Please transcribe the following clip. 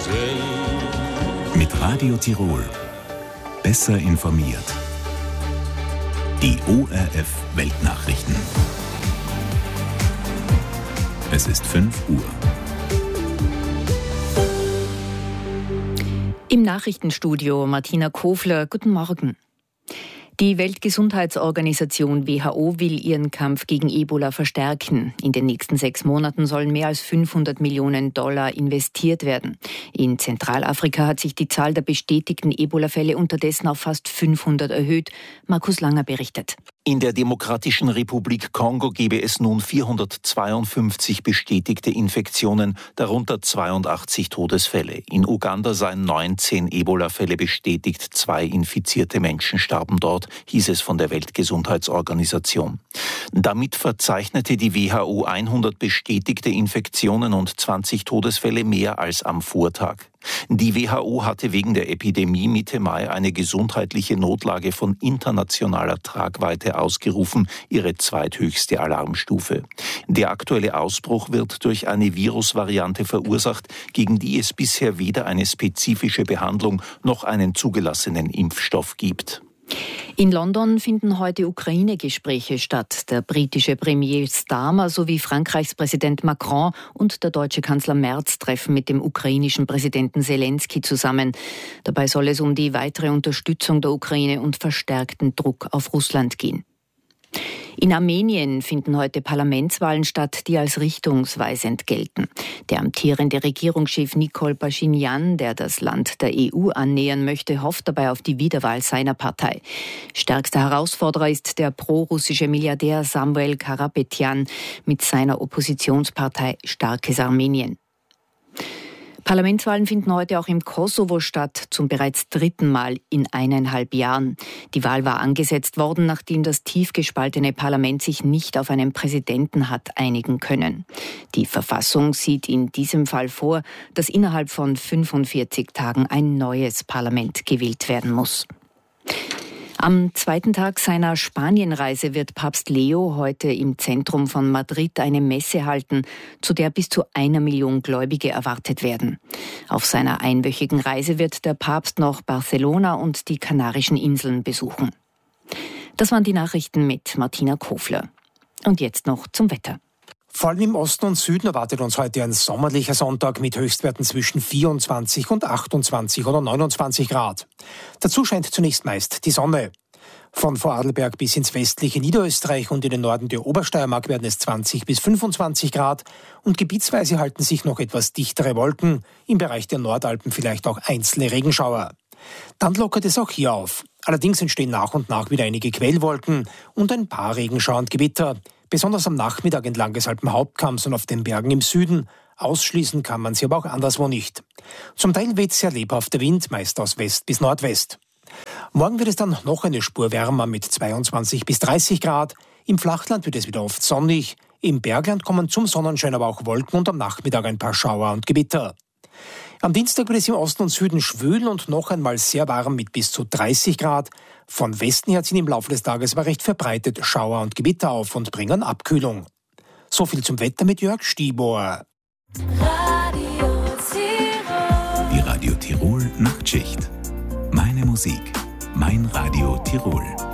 Mit Radio Tirol. Besser informiert. Die ORF Weltnachrichten. Es ist 5 Uhr. Im Nachrichtenstudio Martina Kofler, guten Morgen. Die Weltgesundheitsorganisation WHO will ihren Kampf gegen Ebola verstärken. In den nächsten 6 Monaten sollen mehr als $500 Millionen investiert werden. In Zentralafrika hat sich die Zahl der bestätigten Ebola-Fälle unterdessen auf fast 500 erhöht. Markus Langer berichtet. In der Demokratischen Republik Kongo gebe es nun 452 bestätigte Infektionen, darunter 82 Todesfälle. In Uganda seien 19 Ebola-Fälle bestätigt, 2 infizierte Menschen starben dort, hieß es von der Weltgesundheitsorganisation. Damit verzeichnete die WHO 100 bestätigte Infektionen und 20 Todesfälle mehr als am Vortag. Die WHO hatte wegen der Epidemie Mitte Mai eine gesundheitliche Notlage von internationaler Tragweite ausgerufen, ihre zweithöchste Alarmstufe. Der aktuelle Ausbruch wird durch eine Virusvariante verursacht, gegen die es bisher weder eine spezifische Behandlung noch einen zugelassenen Impfstoff gibt. In London finden heute Ukraine-Gespräche statt. Der britische Premier Starmer sowie Frankreichs Präsident Macron und der deutsche Kanzler Merz treffen mit dem ukrainischen Präsidenten Zelensky zusammen. Dabei soll es um die weitere Unterstützung der Ukraine und verstärkten Druck auf Russland gehen. In Armenien finden heute Parlamentswahlen statt, die als richtungsweisend gelten. Der amtierende Regierungschef Nikol Paschinjan, der das Land der EU annähern möchte, hofft dabei auf die Wiederwahl seiner Partei. Stärkster Herausforderer ist der pro-russische Milliardär Samuel Karapetyan mit seiner Oppositionspartei Starkes Armenien. Parlamentswahlen finden heute auch im Kosovo statt, zum bereits 3. Mal in 1,5 Jahren. Die Wahl war angesetzt worden, nachdem das tief gespaltene Parlament sich nicht auf einen Präsidenten hat einigen können. Die Verfassung sieht in diesem Fall vor, dass innerhalb von 45 Tagen ein neues Parlament gewählt werden muss. Am 2. Tag seiner Spanienreise wird Papst Leo heute im Zentrum von Madrid eine Messe halten, zu der bis zu 1 Million Gläubige erwartet werden. Auf seiner einwöchigen Reise wird der Papst noch Barcelona und die Kanarischen Inseln besuchen. Das waren die Nachrichten mit Martina Kofler. Und jetzt noch zum Wetter. Vor allem im Osten und Süden erwartet uns heute ein sommerlicher Sonntag mit Höchstwerten zwischen 24 und 28 oder 29 Grad. Dazu scheint zunächst meist die Sonne. Von Vorarlberg bis ins westliche Niederösterreich und in den Norden der Obersteiermark werden es 20 bis 25 Grad und gebietsweise halten sich noch etwas dichtere Wolken, im Bereich der Nordalpen vielleicht auch einzelne Regenschauer. Dann lockert es auch hier auf. Allerdings entstehen nach und nach wieder einige Quellwolken und ein paar Regenschauer und Gewitter. Besonders am Nachmittag entlang des Alpenhauptkamms und auf den Bergen im Süden. Ausschließen kann man sie aber auch anderswo nicht. Zum Teil weht sehr lebhafter Wind, meist aus West bis Nordwest. Morgen wird es dann noch eine Spur wärmer mit 22 bis 30 Grad. Im Flachland wird es wieder oft sonnig. Im Bergland kommen zum Sonnenschein aber auch Wolken und am Nachmittag ein paar Schauer und Gewitter. Am Dienstag wird es im Osten und Süden schwül und noch einmal sehr warm mit bis zu 30 Grad. Von Westen her ziehen im Laufe des Tages aber recht verbreitet Schauer und Gewitter auf und bringen Abkühlung. So viel zum Wetter mit Jörg Stieber. Die Radio Tirol Nachtschicht. Meine Musik, mein Radio Tirol.